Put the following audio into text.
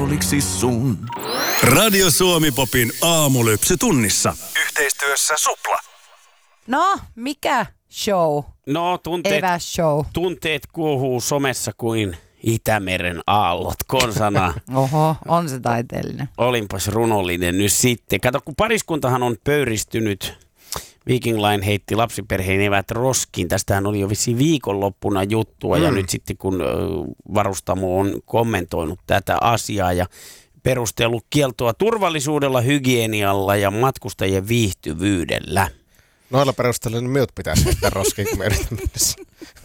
puoliksi sun. Radio Suomi Popin aamulypsy tunnissa. Yhteistyössä Supla. No, mikä show? No, Eväs-show. tunteet kuohuu somessa kuin Itämeren aallot konsana. Oho, on se taiteellinen. Olinpas runollinen nyt sitten. Kato, kun pariskuntahan on pöyristynyt. Viking Line heitti lapsiperheen evät roskiin. Tästähän oli jo vissiin viikonloppuna juttua ja nyt sitten kun varustamo on kommentoinut tätä asiaa ja perustellut kieltoa turvallisuudella, hygienialla ja matkustajien viihtyvyydellä. Noilla perusteella minut pitäisi heittää roskiin, kun me yritän mennä.